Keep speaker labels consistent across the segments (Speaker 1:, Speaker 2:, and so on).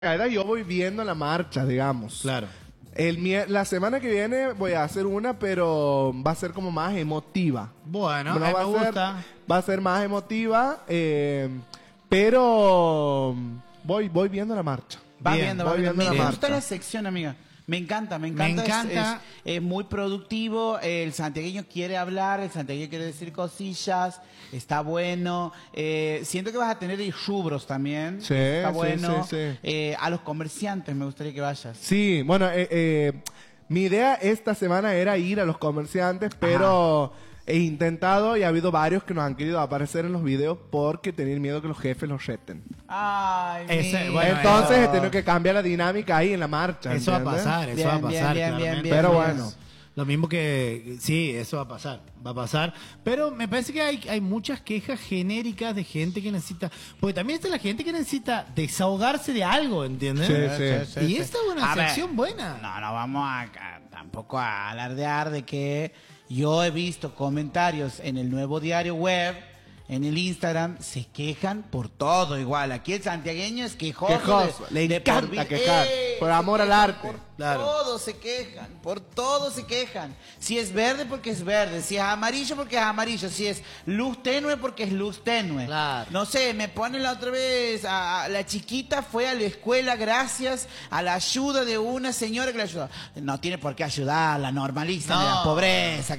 Speaker 1: yo voy viendo la marcha, digamos.
Speaker 2: Claro.
Speaker 1: La semana que viene voy a hacer una, pero va a ser como más emotiva.
Speaker 2: Bueno,
Speaker 1: No
Speaker 2: me
Speaker 1: va a
Speaker 2: gusta.
Speaker 1: va a ser más emotiva, pero voy viendo la marcha.
Speaker 3: Va
Speaker 2: Bien,
Speaker 3: viendo,
Speaker 1: voy
Speaker 3: va viendo.
Speaker 1: viendo
Speaker 3: Me
Speaker 1: la
Speaker 3: gusta
Speaker 1: marcha.
Speaker 3: la sección, amiga. Me encanta.
Speaker 2: Me encanta.
Speaker 3: Es muy productivo. El santiagueño quiere hablar, el santiagueño quiere decir cosillas. Está bueno. Siento que vas a tener rubros también.
Speaker 1: Sí,
Speaker 3: está
Speaker 1: sí,
Speaker 3: bueno.
Speaker 1: sí.
Speaker 3: A los comerciantes me gustaría que vayas.
Speaker 1: Sí, bueno, mi idea esta semana era ir a los comerciantes, pero he intentado y ha habido varios que nos han querido aparecer en los videos porque tenían miedo que los jefes los reten.
Speaker 3: Ay,
Speaker 2: Bueno,
Speaker 1: Entonces he tenido que cambiar la dinámica ahí en la marcha.
Speaker 2: Eso va a
Speaker 1: ¿entiendes?
Speaker 2: pasar, eso
Speaker 3: Bien,
Speaker 2: va a
Speaker 3: bien,
Speaker 2: pasar.
Speaker 3: bien,
Speaker 2: claramente.
Speaker 3: bien,
Speaker 1: Pero
Speaker 3: bien.
Speaker 1: bueno.
Speaker 2: Lo mismo que... Sí, eso va a pasar. Pero me parece que hay muchas quejas genéricas de gente que necesita... Porque también está la gente que necesita desahogarse de algo, ¿entiendes?
Speaker 1: Sí, sí.
Speaker 2: Y esta es una
Speaker 3: A ver,
Speaker 2: sección buena.
Speaker 3: No vamos tampoco a alardear de que yo he visto comentarios en el Nuevo Diario Web, en el Instagram, se quejan por todo igual. Aquí el santiagueño es quejoso.
Speaker 1: Quejoso. Le encanta
Speaker 3: por vida.
Speaker 1: quejar. Por amor
Speaker 3: Se
Speaker 1: al
Speaker 3: quejan
Speaker 1: arte.
Speaker 3: Por
Speaker 2: Claro.
Speaker 3: todo se quejan, por todo se quejan. Si es verde porque es verde, si es amarillo porque es amarillo, si es luz tenue porque es luz tenue.
Speaker 2: Claro.
Speaker 3: No sé, me ponen la otra vez, la chiquita fue a la escuela gracias a la ayuda de una señora que le ayudó. No tiene por qué ayudar, la normaliza de la
Speaker 2: No.
Speaker 3: pobreza.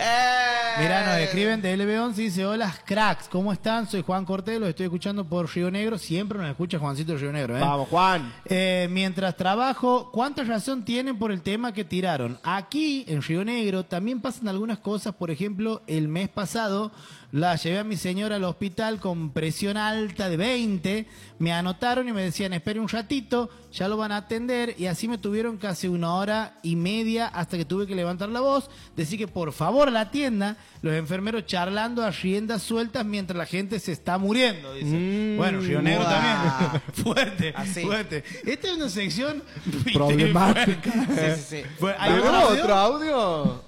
Speaker 2: Mirá, nos escriben de LB11 y dice: hola cracks, ¿cómo están? Soy Juan Cortés, los estoy escuchando por Río Negro. Siempre nos escucha Juancito de Río Negro, ¿eh?
Speaker 1: Vamos, Juan.
Speaker 2: Mientras trabajo, ¿cuánta razón tienen por el tema que tiraron? Aquí, en Río Negro, también pasan algunas cosas. Por ejemplo, el mes pasado la llevé a mi señora al hospital con presión alta de 20. Me anotaron y me decían: espere un ratito, ya lo van a atender. Y así me tuvieron casi 1 hora y media hasta que tuve que levantar la voz, decir que por favor a la tienda, los enfermeros charlando a riendas sueltas mientras la gente se está muriendo. Dice. Bueno, Río Negro
Speaker 3: Wow.
Speaker 2: también. Fuerte,
Speaker 3: Así.
Speaker 2: fuerte. Esta es una sección
Speaker 1: Problemática.
Speaker 3: Sí.
Speaker 2: ¿Hay
Speaker 1: ¿Tenemos
Speaker 2: otro audio?
Speaker 1: otro audio?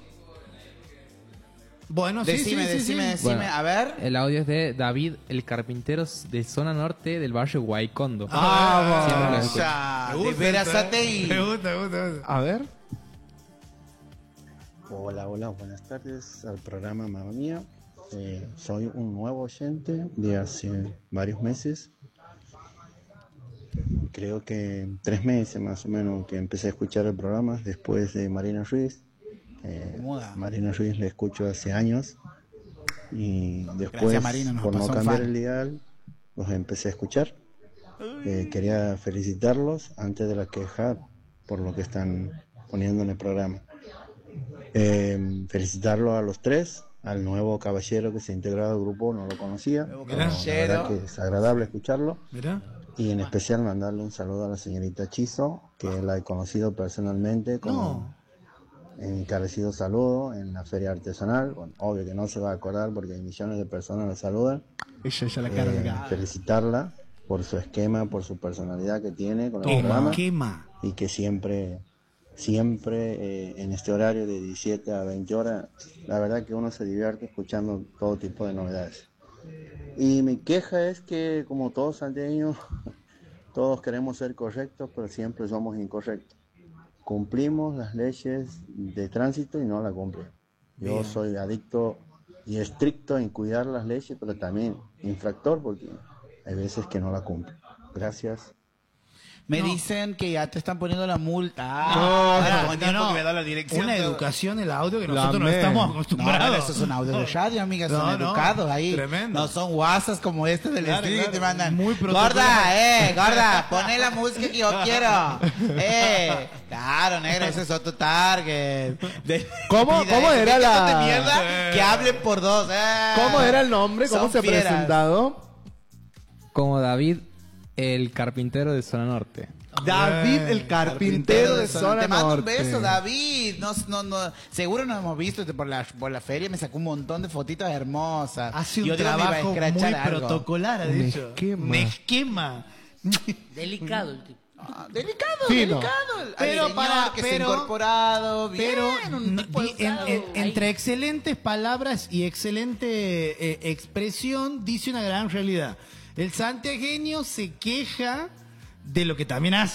Speaker 2: Bueno,
Speaker 3: Decime,
Speaker 2: sí.
Speaker 3: decime, a ver.
Speaker 4: El audio es de David, el carpintero de zona norte del barrio Guaycondo. Siempre lo escucho.
Speaker 3: Ya,
Speaker 2: Me
Speaker 3: de
Speaker 2: gusta
Speaker 3: veras
Speaker 2: esta,
Speaker 3: ATI.
Speaker 2: Me gusta.
Speaker 1: A ver.
Speaker 5: Hola, buenas tardes al programa Mamma Mía. Soy un nuevo oyente de hace varios meses. Creo que 3 meses más o menos que empecé a escuchar el programa después de Marina Ruiz.
Speaker 3: Muda.
Speaker 5: Marina Ruiz la escucho hace años y después,
Speaker 3: Gracias, Marina, nos
Speaker 5: por no
Speaker 3: pasó un
Speaker 5: cambiar
Speaker 3: fan.
Speaker 5: el dial, los empecé a escuchar. Quería felicitarlos antes de la queja por lo que están poniendo en el programa. Felicitarlos a los 3, al nuevo caballero que se ha integrado al grupo, no lo conocía, pero la
Speaker 3: caballero.
Speaker 5: verdad que es agradable escucharlo.
Speaker 2: Mira.
Speaker 5: Y en especial mandarle un saludo a la señorita Chizo, que la he conocido personalmente como encarecido saludo en la feria artesanal. Bueno, obvio que no se va a acordar porque hay millones de personas la saludan.
Speaker 1: Ella ya la carga.
Speaker 5: Felicitarla por su esquema, por su personalidad que tiene con el programa
Speaker 2: Quema.
Speaker 5: y que siempre en este horario de 17 a 20 horas, la verdad que uno se divierte escuchando todo tipo de novedades. Y mi queja es que, como todos santiagueños, todos queremos ser correctos, pero siempre somos incorrectos. Cumplimos las leyes de tránsito y no las cumplen. Yo soy adicto y estricto en cuidar las leyes, pero también infractor porque hay veces que no la cumplo. Gracias.
Speaker 3: Me dicen que ya te están poniendo la multa.
Speaker 2: No,
Speaker 3: me da la dirección.
Speaker 2: una
Speaker 3: pero-
Speaker 2: educación el audio que
Speaker 1: La
Speaker 2: nosotros no
Speaker 1: amé.
Speaker 2: estamos
Speaker 3: No,
Speaker 2: acostumbrados.
Speaker 3: eso es un audio de radio, amiga, son
Speaker 2: No, no,
Speaker 3: educados ahí.
Speaker 2: tremendo.
Speaker 3: No son guasas como este del
Speaker 2: Claro,
Speaker 3: streaming que te
Speaker 2: claro,
Speaker 3: mandan.
Speaker 2: muy protocolar.
Speaker 3: Gorda, poné la música que yo quiero. Claro, negro, ese es otro target.
Speaker 1: ¿Cómo
Speaker 3: Pida
Speaker 1: era
Speaker 3: eso,
Speaker 1: la-
Speaker 3: de mierda que hablen por dos.
Speaker 1: ¿Cómo era el nombre? ¿Cómo
Speaker 3: Son
Speaker 1: se ha
Speaker 3: fieras.
Speaker 1: presentado?
Speaker 4: Como David, el carpintero de zona norte.
Speaker 1: David, el carpintero de zona
Speaker 3: Te mando un
Speaker 1: norte.
Speaker 3: beso, David. No, seguro nos hemos visto por la feria. Me sacó un montón de fotitos hermosas.
Speaker 2: Hace un
Speaker 3: Yo digo, me iba a
Speaker 2: trabajo muy
Speaker 3: escrachar algo.
Speaker 2: protocolar, ha
Speaker 1: Un
Speaker 2: dicho.
Speaker 1: esquema.
Speaker 2: Un esquema.
Speaker 6: Delicado el tipo.
Speaker 3: Delicado,
Speaker 1: Fino.
Speaker 3: delicado.
Speaker 2: Pero
Speaker 3: Al señor
Speaker 2: para-
Speaker 3: que se
Speaker 2: pero-
Speaker 3: ha incorporado, bien,
Speaker 2: Pero
Speaker 3: un tipo educado.
Speaker 2: entre excelentes palabras y excelente expresión dice una gran realidad. El santiagueño se queja de lo que también hace